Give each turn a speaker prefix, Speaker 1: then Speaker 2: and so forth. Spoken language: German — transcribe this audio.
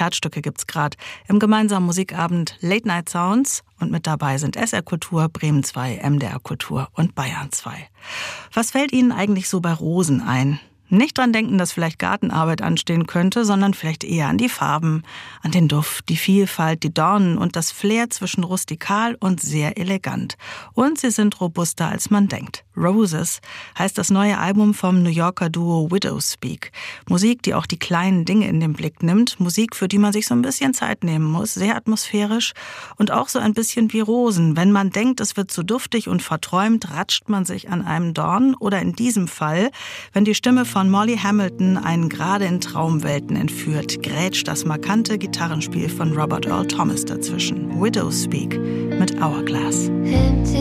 Speaker 1: Konzertstücke gibt's gerade im gemeinsamen Musikabend Late Night Sounds. Und mit dabei sind SR Kultur, Bremen 2, MDR Kultur und Bayern 2. Was fällt Ihnen eigentlich so bei Rosen ein? Nicht dran denken, dass vielleicht Gartenarbeit anstehen könnte, sondern vielleicht eher an die Farben, an den Duft, die Vielfalt, die Dornen und das Flair zwischen rustikal und sehr elegant. Und sie sind robuster, als man denkt. Roses heißt das neue Album vom New Yorker Duo Widowspeak. Musik, die auch die kleinen Dinge in den Blick nimmt. Musik, für die man sich so ein bisschen Zeit nehmen muss. Sehr atmosphärisch und auch so ein bisschen wie Rosen. Wenn man denkt, es wird zu duftig und verträumt, ratscht man sich an einem Dorn. Oder in diesem Fall, wenn die Stimme von Molly Hamilton einen gerade in Traumwelten entführt, grätscht das markante Gitarrenspiel von Robert Earl Thomas dazwischen. Widowspeak mit Hourglass.